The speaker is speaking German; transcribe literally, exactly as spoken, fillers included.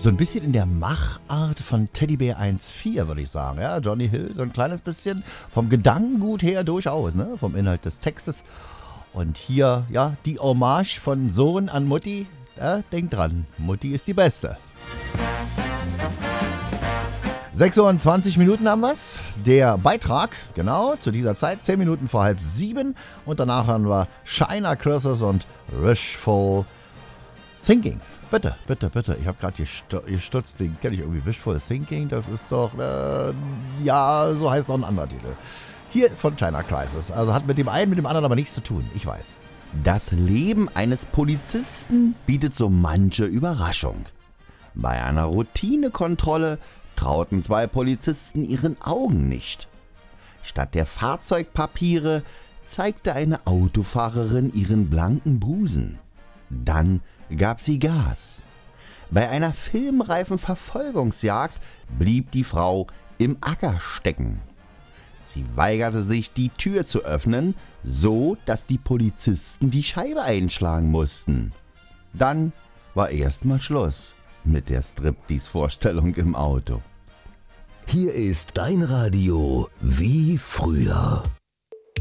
So ein bisschen in der Machart von Teddybär eins Punkt vier, würde ich sagen. Ja, Johnny Hill, so ein kleines bisschen vom Gedankengut her durchaus, ne? Vom Inhalt des Textes. Und hier, ja, die Hommage von Sohn an Mutti. Ja, denkt dran, Mutti ist die Beste. sechs Uhr und zwanzig Minuten haben wir's. Der Beitrag, genau, zu dieser Zeit, zehn Minuten vor halb sieben. Und danach haben wir China Crisis und Wishful Thinking. Bitte, bitte, bitte. Ich habe gerade gestutzt, den kenne ich irgendwie. Wishful Thinking, das ist doch, äh, ja, so heißt auch ein anderer Titel. Hier von China Crisis. Also hat mit dem einen, mit dem anderen aber nichts zu tun. Ich weiß. Das Leben eines Polizisten bietet so manche Überraschung. Bei einer Routinekontrolle trauten zwei Polizisten ihren Augen nicht. Statt der Fahrzeugpapiere zeigte eine Autofahrerin ihren blanken Busen. Dann gab sie Gas. Bei einer filmreifen Verfolgungsjagd blieb die Frau im Acker stecken. Sie weigerte sich, die Tür zu öffnen, so dass die Polizisten die Scheibe einschlagen mussten. Dann war erstmal Schluss mit der Striptease-Vorstellung im Auto. Hier ist dein Radio wie früher.